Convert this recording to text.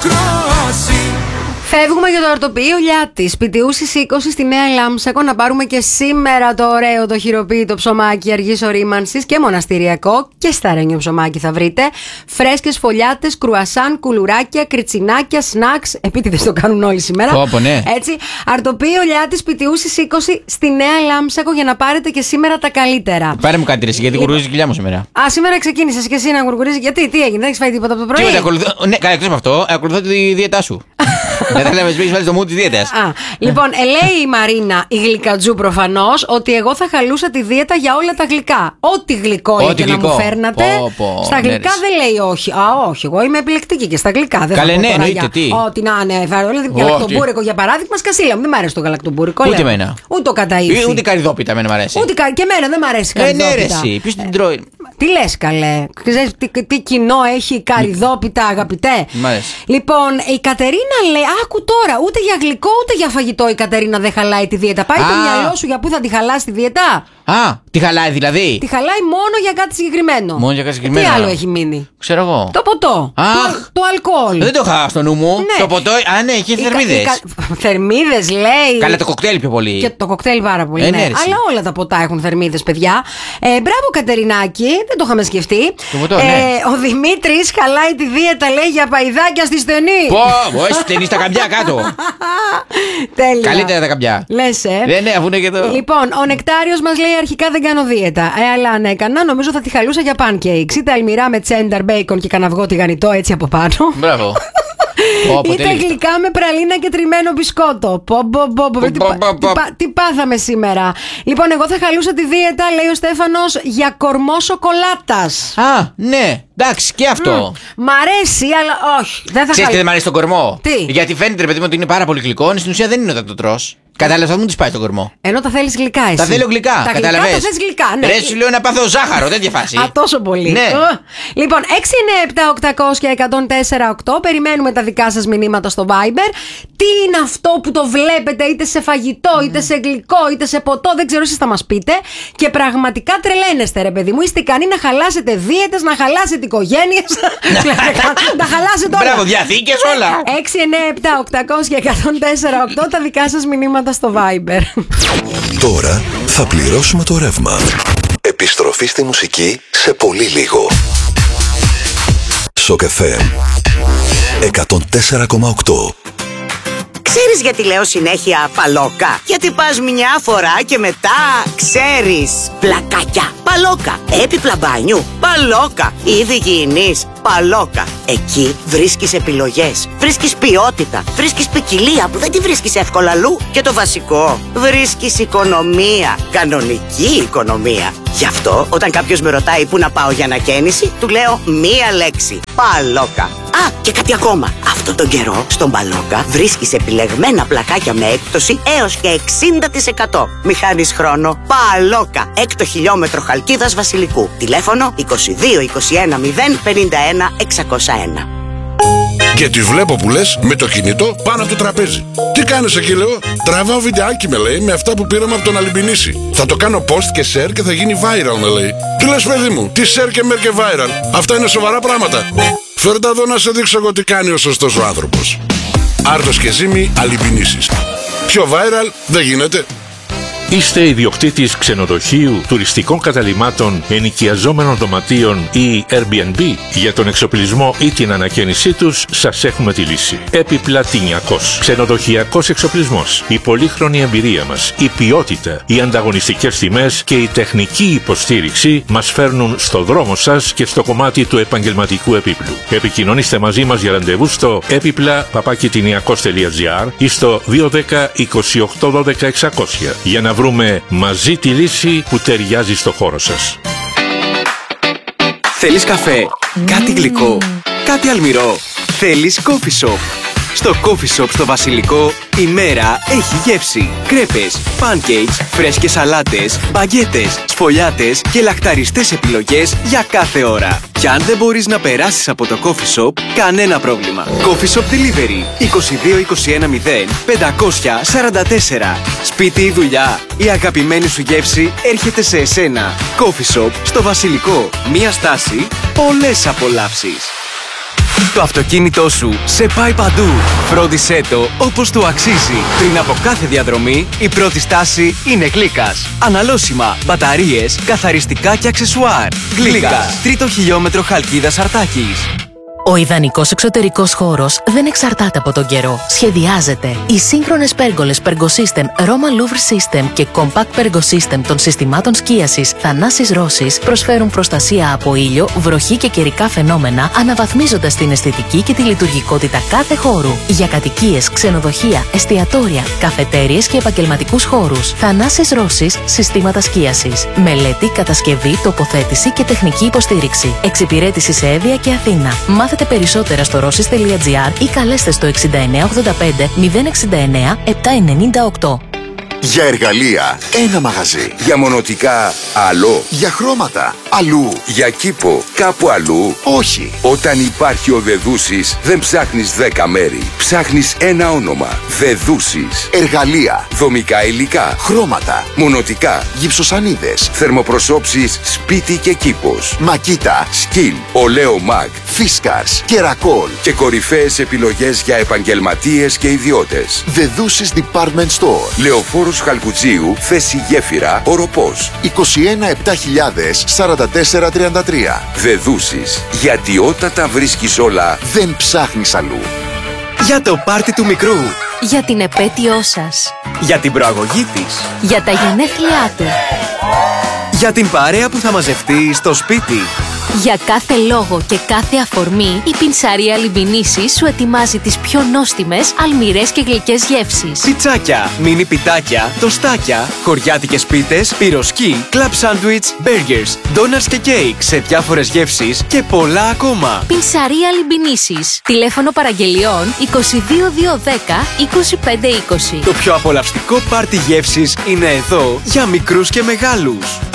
κρόαση. Φεύγουμε για το ορτοποιείο Λιάτης, Πιτιούσης 20 στη Νέα Λάμψακο, να πάρουμε και σήμερα το ωραίο το χειροποίητο ψωμάκι αργής ορίμανσης και μοναστηριακό και σταρένιο ψωμάκι θα βρείτε. Φρέσκες φωλιάτες, κρουασάν, κουλουράκια, κριτσινάκια, σνακς. Επίτηδες το κάνουν όλοι σήμερα. Ναι. Έτσι. Ορτοποιείο Λιάτης, Πιτιούσης 20 στη Νέα Λάμψακο για να πάρετε και σήμερα τα καλύτερα. Πάρε μου κάτι, γιατί γουργουρίζει η κοιλιά μου σήμερα. Α, σήμερα ξεκίνησες και εσύ να γουργουρίζει. Γιατί, τι έγινε, δεν έχεις φάει τίποτα από το πρωί? Ναι, καλά, εκτός από αυτό, ακολουθώ τη δίαιτά σου. Δεν θα λέμε σπίτι, βάλει το μου τη δίαιτα. Λοιπόν, λέει η Μαρίνα, η γλυκατζού προφανώς, ότι εγώ θα χαλούσα τη δίαιτα για όλα τα γλυκά. Ό,τι γλυκό λέει και να μου φέρνατε. Στα γλυκά δεν λέει όχι. Όχι, εγώ είμαι επιλεκτική και στα γλυκά. Δεν καλέ, ναι, εννοείται τι. Ό,τι να είναι. Γαλακτομπούρικο για παράδειγμα, σκασίλα μου. Δεν μ' αρέσει το γαλακτομπούρικο. Ούτε εμένα. Ούτε το καταΐφι. Ούτε καρυδόπιτα εμένα μ' αρέσει. Και εμένα δεν μ' αρέσει καρυδόπιτα. Ποιος την τρώει? Τι λες καλέ? Ξέρεις τι κοινό έχει η καρυδόπιτα, αγαπητέ? Λοιπόν, η Κατερίνα λέει, άκου τώρα, ούτε για γλυκό ούτε για φαγητό η Κατερίνα δεν χαλάει τη δίαιτα. Πάει το μυαλό σου για πού θα τη χαλάσει τη δίαιτα? Τη χαλάει δηλαδή? Τη χαλάει μόνο για κάτι συγκεκριμένο. Μόνο για κάτι συγκεκριμένο. Τι άλλο έχει μείνει? Ξέρω εγώ. Το ποτό. Το αλκοόλ. Δεν το είχα στο νου μου. Ναι. Το ποτό. Ναι, έχει θερμίδες. Θερμίδες λέει. Καλά, το κοκτέιλ πιο πολύ. Και το κοκτέιλ πάρα πολύ. Ναι. Αλλά όλα τα ποτά έχουν θερμίδες, παιδιά. Μπράβο, Κατερινάκη. Δεν το είχαμε σκεφτεί. Το ποτό, ναι. Ο Δημήτρης χαλάει τη δίαιτα, λέει, για παϊδάκια στη στενή. Πω, στη στενή στα καμπιά κάτω. Τέλεια. Καλύτερα τα καμπιά. Λες, Ναι, αφού είναι και το. Λοιπόν, ο Νεκτάριος μας λέει, αρχικά δεν κάνω δίαιτα. Αλλά αν έκανα, νομίζω θα τη χαλούσα για pancakes. Είτε αλμυρά με τσένταρ, μπέικον και καναυγό τηγανιτό έτσι από πάνω. Μπράβο. Είτε γλυκά με πραλίνα και τριμμένο μπισκότο. Τι πάθαμε σήμερα. Λοιπόν, εγώ θα χαλούσα τη δίαιτα, λέει ο Στέφανος, για κορμό σοκολάτας. Ναι, εντάξει, και αυτό. Μ' αρέσει, αλλά όχι. Ξέρεις τι δεν μ' αρέσει τον κορμό? Τι? Γιατί φαίνεται, ρε παιδί μου, ότι είναι πάρα πολύ γλυκό. Στην ουσία δεν είναι όταν το τρως. Κατάλαβες, θα μου τη πάει στον κορμό. Ενώ τα θέλεις γλυκά, εσύ. Τα θέλω γλυκά. Τα κατάλαβες. γλυκά τα θες γλυκά, ναι. Ρε, σου λέω να πάθω ζάχαρο, τέτοια φάση. Τόσο πολύ. Ναι. Λοιπόν, 697-800-1048. Περιμένουμε τα δικά σας μηνύματα στο Viber. Τι είναι αυτό που το βλέπετε, είτε σε φαγητό, είτε σε γλυκό, είτε σε ποτό. Δεν ξέρω, εσείς θα μας πείτε. Και πραγματικά τρελαίνεστε, ρε παιδί μου. Είστε ικανοί να χαλάσετε δίαιτες, να χαλάσετε οικογένειες. Να χαλάσετε όλα. Μπράβο, διαθήκες όλα. 697-800-1048. Τα δικά σας μηνύματα στο Viber. Τώρα θα πληρώσουμε το ρεύμα. Επιστροφή στη μουσική σε πολύ λίγο. Σοκ FM 104,8. Ξέρεις γιατί λέω συνέχεια παλόκα? Γιατί πας μια φορά και μετά ξέρεις. Πλακάκια, παλόκα. Έπιπλα μπάνιου, παλόκα. Είδη υγιεινής, παλόκα. Εκεί βρίσκεις επιλογές, βρίσκεις ποιότητα, βρίσκεις ποικιλία που δεν τη βρίσκεις εύκολα αλλού. Και το βασικό, βρίσκεις οικονομία, κανονική οικονομία. Γι' αυτό όταν κάποιος με ρωτάει πού να πάω για ανακαίνιση, του λέω μία λέξη, παλόκα. Και κάτι ακόμα. Αυτόν τον καιρό στον Παλόκα βρίσκεις επιλεγμένα πλακάκια με έκπτωση έως και 60%. Μη χάνεις χρόνο. Παλόκα. 6 χιλιόμετρο Χαλκίδας Βασιλικού. Τηλέφωνο 22 21 0 51 601. Και τη βλέπω που λες με το κινητό πάνω από το τραπέζι. Τι κάνεις εκεί, λέω? Τραβάω βιντεάκι, με λέει, με αυτά που πήραμε από τον Αλυμπινίση. Θα το κάνω post και share και θα γίνει viral, με λέει. Τι λες, παιδί μου? Τι share και mer και viral? Αυτά είναι σοβαρά πράγματα. Φέρτα εδώ να σε δείξω εγώ τι κάνει ο σωστός ο άνθρωπος. Άρτος και Ζήμη, Αλυμπινίσης. Πιο viral δεν γίνεται. Είστε ιδιοκτήτης ξενοδοχείου, τουριστικών καταλυμάτων, ενοικιαζόμενων δωματίων ή Airbnb? Για τον εξοπλισμό ή την ανακαίνισή τους σας έχουμε τη λύση. Επιπλατινιακός. Ξενοδοχειακός εξοπλισμός. Η πολύχρονη εμπειρία μας, η ποιότητα, οι ανταγωνιστικές τιμές και η τεχνική υποστήριξη μας φέρνουν στο δρόμο σας και στο κομμάτι του επαγγελματικού επίπλου. Επικοινωνήστε μαζί μας για ραντεβού στο epipla@tiniakos.gr ή στο 210 28 12 600 για να βρούμε μαζί τη λύση που ταιριάζει στο χώρο σας. Θέλεις καφέ, κάτι γλυκό, κάτι αλμυρό? Θέλεις coffee shop? Στο coffee shop στο Βασιλικό η μέρα έχει γεύση. Κρέπες, pancakes, φρέσκες σαλάτες, μπαγκέτες, σφολιάτες και λαχταριστές επιλογές για κάθε ώρα. Κι αν δεν μπορείς να περάσεις από το coffee shop, κανένα πρόβλημα. Coffee shop delivery 22 21 0 544. Σπίτι ή δουλειά, η αγαπημένη σου γεύση έρχεται σε εσένα. Coffee shop στο Βασιλικό. Μία στάση, πολλές απολαύσεις. Το αυτοκίνητό σου σε πάει παντού. Φρόντισέ το όπως του αξίζει. Πριν από κάθε διαδρομή, η πρώτη στάση είναι Γλίκας. Αναλώσιμα, μπαταρίες, καθαριστικά και αξεσουάρ. Γλίκας, τρίτο χιλιόμετρο Χαλκίδας Αρτάκης. Ο ιδανικός εξωτερικός χώρος δεν εξαρτάται από τον καιρό. Σχεδιάζεται. Οι σύγχρονες πέργολες Pergosystem Roma Louvre System και Compact Pergosystem των συστημάτων σκίασης Θανάσης Ρώσης προσφέρουν προστασία από ήλιο, βροχή και καιρικά φαινόμενα, αναβαθμίζοντας την αισθητική και τη λειτουργικότητα κάθε χώρου. Για κατοικίες, ξενοδοχεία, εστιατόρια, καφετέριες και επαγγελματικούς χώρους. Θανάσης Ρώσης Συστήματα σκίασης. Μελέτη, κατασκευή, τοποθέτηση και τεχνική υποστήριξη. Εξυπηρέτηση σε Εύβοια και Αθήνα. Μάθετε περισσότερα στο rossis.gr ή καλέστε στο 6985 069 798. Για εργαλεία, ένα μαγαζί. Για μονοτικά, άλλο. Για χρώματα, αλλού. Για κήπο, κάπου αλλού. Όχι. Όταν υπάρχει ο Δεδούσης, δεν ψάχνεις 10 μέρη. Ψάχνεις ένα όνομα. Δεδούσης. Εργαλεία, δομικά υλικά, χρώματα, μονοτικά, γυψοσανίδες, θερμοπροσώψεις, σπίτι και κήπος. Μακίτα, σκιν, ολέο μαγ, φίσκαρς, κερακόλ και κορυφαίες επιλογές για επαγγελματίες και ιδιώτες. Δεδούσης Department Store. Λεωφόρος Χαλκουτσίου, θέση Γέφυρα, Οροπός. 21 7000 44 33. Δεδούσης. Γιατί όταν τα βρίσκεις όλα, δεν ψάχνεις αλλού. Για το πάρτι του μικρού. Για την επέτειό σας. Για την προαγωγή της. Για τα γενέθλιά του. Για την παρέα που θα μαζευτεί στο σπίτι. Για κάθε λόγο και κάθε αφορμή, η Πινσαρία Λιμπινίσης σου ετοιμάζει τις πιο νόστιμες, αλμυρές και γλυκές γεύσεις. Πιτσάκια, μίνι πιτάκια, τοστάκια, χωριάτικες πίτες, πυροσκή, κλαμπ σάντουιτς, μπέργκερς, ντόνατς και κέικ σε διάφορες γεύσεις και πολλά ακόμα. Πινσαρία Λιμπινίσης. Τηλέφωνο παραγγελιών 22210 2520. Το πιο απολαυστικό πάρτι γεύσης είναι εδώ για μικρούς και μεγάλους.